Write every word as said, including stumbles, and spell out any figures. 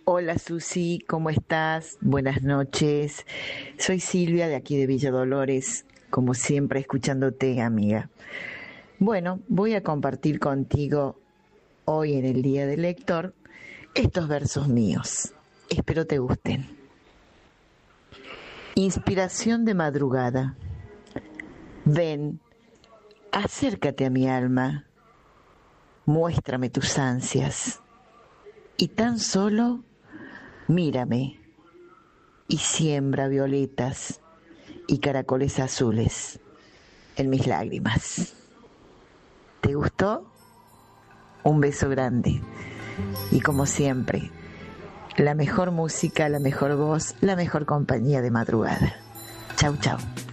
Hola Susi, ¿cómo estás? Buenas noches. Soy Silvia de aquí de Villa Dolores, como siempre escuchándote, amiga. Bueno, voy a compartir contigo hoy en el Día del Lector estos versos míos. Espero te gusten. Inspiración de madrugada. Ven, acércate a mi alma, muéstrame tus ansias y tan solo mírame y siembra violetas y caracoles azules en mis lágrimas. ¿Te gustó? Un beso grande. Y como siempre, la mejor música, la mejor voz, la mejor compañía de madrugada. Chau, chau.